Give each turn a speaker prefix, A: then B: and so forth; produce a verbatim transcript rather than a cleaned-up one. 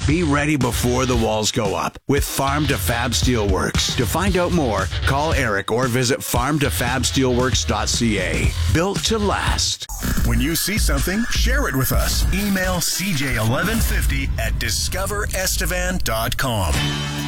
A: Be ready before the walls go up with Farm to Fab Steelworks. To find out more, call Eric or visit farm to fab steelworks dot c a. Built to last.
B: When you see something, share it with us. Email c j eleven fifty at discover estevan dot com.